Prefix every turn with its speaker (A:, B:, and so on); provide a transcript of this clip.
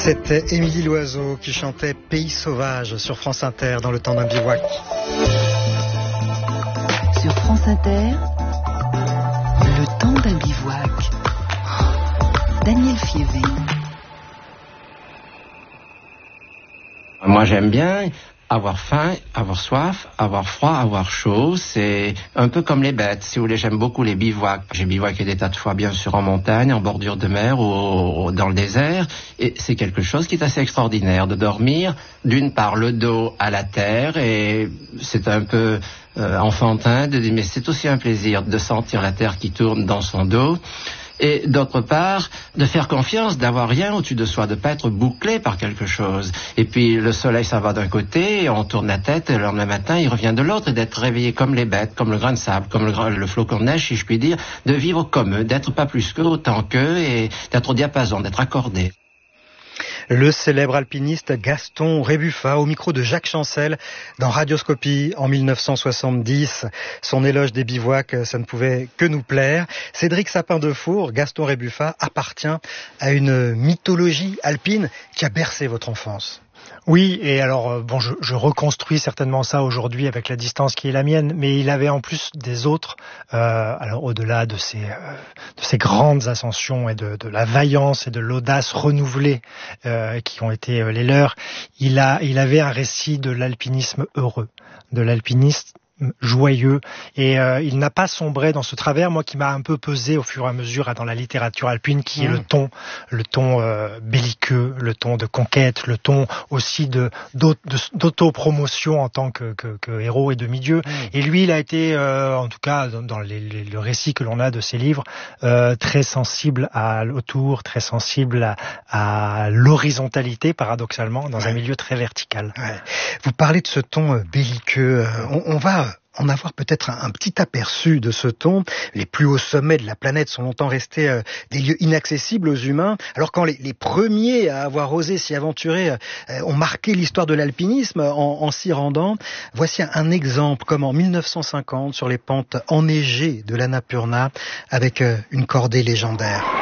A: C'était Émilie Loiseau qui chantait Pays sauvage sur France Inter dans le temps d'un bivouac.
B: Sur France Inter, le temps d'un bivouac. Daniel Fievé.
C: Moi j'aime bien avoir faim, avoir soif, avoir froid, avoir chaud. C'est un peu comme les bêtes. Si vous voulez, j'aime beaucoup les bivouacs. J'ai bivouaqué des tas de fois, bien sûr, en montagne, en bordure de mer ou dans le désert. Et c'est quelque chose qui est assez extraordinaire de dormir, d'une part, le dos à la terre. Et c'est un peu enfantin de dire, mais c'est aussi un plaisir de sentir la terre qui tourne dans son dos. Et d'autre part, de faire confiance, d'avoir rien au-dessus de soi, de pas être bouclé par quelque chose. Et puis le soleil, ça va d'un côté, et on tourne la tête, et le lendemain matin, il revient de l'autre, et d'être réveillé comme les bêtes, comme le grain de sable, comme le flocon de neige, si je puis dire, de vivre comme eux, d'être pas plus qu'eux, autant qu'eux, et d'être au diapason, d'être accordé.
A: Le célèbre alpiniste Gaston Rébuffat au micro de Jacques Chancel dans Radioscopie en 1970. Son éloge des bivouacs, ça ne pouvait que nous plaire. Cédric Sapin-Defour, Gaston Rébuffat appartient à une mythologie alpine qui a bercé votre enfance.
D: Oui, et alors je reconstruis certainement ça aujourd'hui avec la distance qui est la mienne, mais il avait en plus des autres, alors au-delà de ces grandes ascensions et de la vaillance et de l'audace renouvelée qui ont été les leurs, il avait un récit de l'alpinisme heureux, de l'alpinisme joyeux, et il n'a pas sombré dans ce travers, moi qui m'a un peu pesé au fur et à mesure dans la littérature alpine, qui est le ton belliqueux, le ton de conquête, le ton aussi d'autopromotion en tant que héros et demi-dieu. Et lui, il a été, en tout cas dans le récit que l'on a de ses livres, très sensible autour, très sensible à l'horizontalité, paradoxalement, dans un milieu très vertical.
A: Ouais. Vous parlez de ce ton belliqueux, on va en avoir peut-être un petit aperçu de ce ton. Les plus hauts sommets de la planète sont longtemps restés des lieux inaccessibles aux humains, alors quand les premiers à avoir osé s'y aventurer ont marqué l'histoire de l'alpinisme en s'y rendant. Voici un exemple, comme en 1950 sur les pentes enneigées de l'Annapurna avec une cordée légendaire.